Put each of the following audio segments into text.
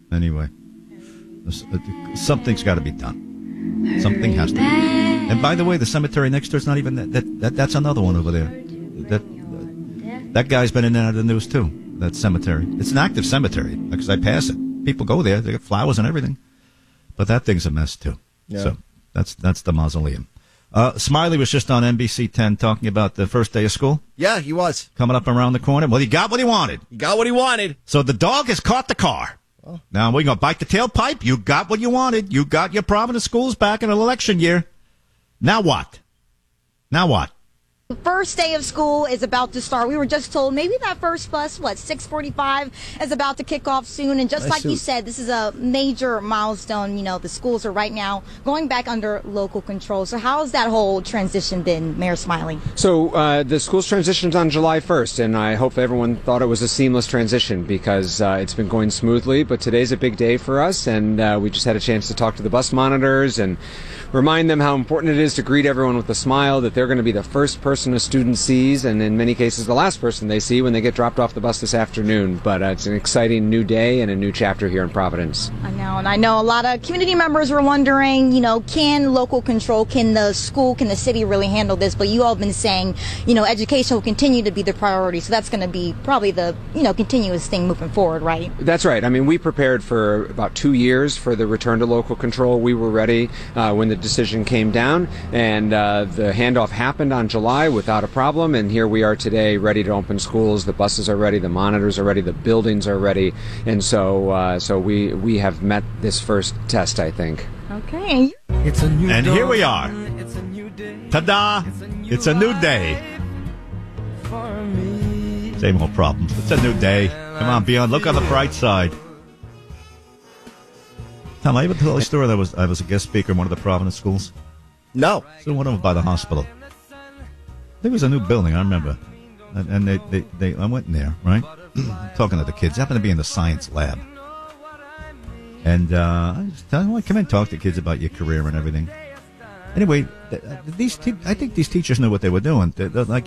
Anyway, something's got to be done. Something has to be. And by the way, the cemetery next door is not even that's another one over there. That guy's been in and out of the news too. That cemetery. It's an active cemetery because I pass it. People go there. They get flowers and everything. But that thing's a mess too. Yeah. So that's the mausoleum. Smiley was just on NBC 10 talking about the first day of school. Yeah, he was. Coming up around the corner. Well, he got what he wanted. He got what he wanted. So the dog has caught the car. Oh. Now, we're going to bite the tailpipe. You got what you wanted. You got your Providence schools back in an election year. Now what? The first day of school is about to start. We were just told maybe that first bus, 6:45, is about to kick off soon. And just like you said, this is a major milestone. You know, the schools are right now going back under local control. So how has that whole transition been, Mayor Smiley? So the schools transitioned on July 1st, and I hope everyone thought it was a seamless transition because it's been going smoothly. But today's a big day for us, and we just had a chance to talk to the bus monitors and remind them how important it is to greet everyone with a smile, that they're going to be the first person a student sees, and in many cases the last person they see when they get dropped off the bus this afternoon. But it's an exciting new day and a new chapter here in Providence. I know a lot of community members were wondering, can local control, can the school, can the city really handle this? But you all have been saying, education will continue to be the priority, so that's going to be probably the, continuous thing moving forward, right? That's right. I mean, we prepared for about 2 years for the return to local control. We were ready when the decision came down, and the handoff happened on July without a problem, and here we are today ready to open schools. The buses are ready, the monitors are ready, the buildings are ready, and so we have met this first test, I think. Okay. It's a new day. Here we are. Ta-da! It's a new day. Same old problems. It's a new day. Come on, Beyond. Look on the bright side. Tom, I even tell a story that I was a guest speaker in one of the Providence schools. No. So one of them by the hospital. There was a new building, I remember. And I went in there, right? Talking to the kids. Happened to be in the science lab. And I just tell them, come in and talk to kids about your career and everything. Anyway, I think these teachers knew what they were doing. They're like,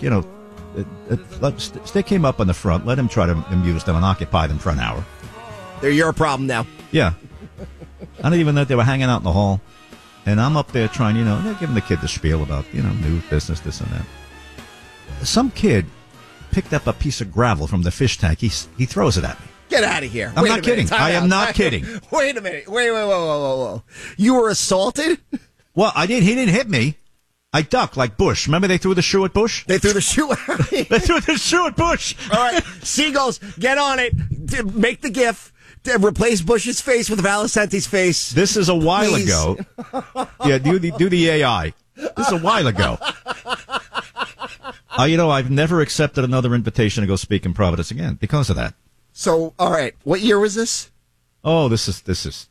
they came up on the front, let him try to amuse them and occupy them for an hour. They're your problem now. Yeah. I don't even know if they were hanging out in the hall. And I'm up there trying, they're giving the kid the spiel about, news, business, this and that. Some kid picked up a piece of gravel from the fish tank. He throws it at me. Get out of here. I'm not kidding. I am not kidding. Wait a minute. Wait, whoa. You were assaulted? Well, I did. He didn't hit me. I ducked like Bush. Remember they threw the shoe at Bush? They threw the shoe at me. They threw the shoe at Bush. All right. Seagulls, get on it. Make the GIF. Replace Bush's face with Valicenti's face. This is a while ago. Yeah, do the AI. This is a while ago. I've never accepted another invitation to go speak in Providence again because of that. So, all right, what year was this? Oh, this is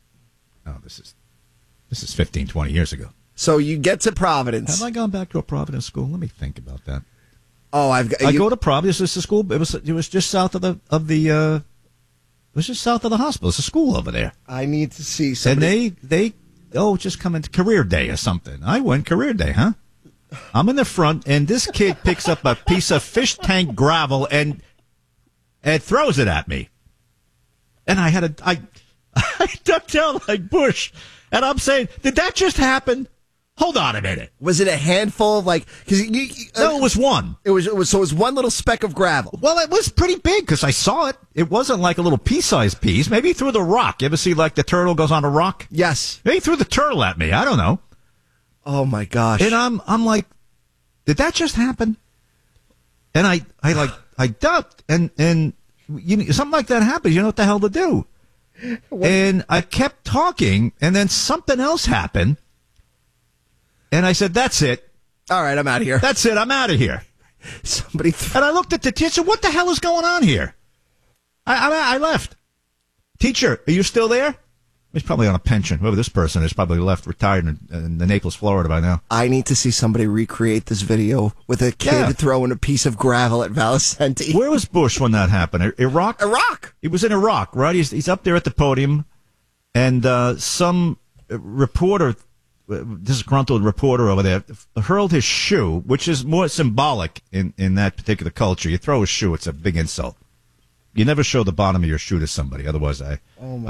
15, 20 years ago. So you get to Providence. Have I gone back to a Providence school? Let me think about that. Oh, I go to Providence. This is a school. It was just south of the it was just south of the hospital. It's a school over there. I need to see somebody. And they just come into career day or something. I went career day, huh? I'm in the front, and this kid picks up a piece of fish tank gravel and throws it at me. And I ducked out like Bush. And I'm saying, did that just happen? Hold on a minute. Was it a handful of no, it was one. It was one little speck of gravel. Well, it was pretty big because I saw it. It wasn't like a little pea-sized piece. Maybe he threw the rock. You ever see like the turtle goes on a rock? Yes. Maybe he threw the turtle at me. I don't know. Oh my gosh. And I'm like, did that just happen? And I ducked and something like that happens. You know what the hell to do. And I kept talking, and then something else happened. And I said, that's it. All right, I'm out of here. That's it. I'm out of here. And I looked at the teacher. What the hell is going on here? I left. Teacher, are you still there? He's probably on a pension. Whoever this person is probably left, retired in Naples, Florida by now. I need to see somebody recreate this video with a kid throwing a piece of gravel at Valicenti. Where was Bush when that happened? Iraq? Iraq. He was in Iraq, right? He's up there at the podium, and some reporter, disgruntled reporter over there, hurled his shoe, which is more symbolic in that particular culture. You throw a shoe, it's a big insult. You never show the bottom of your shoe to somebody, otherwise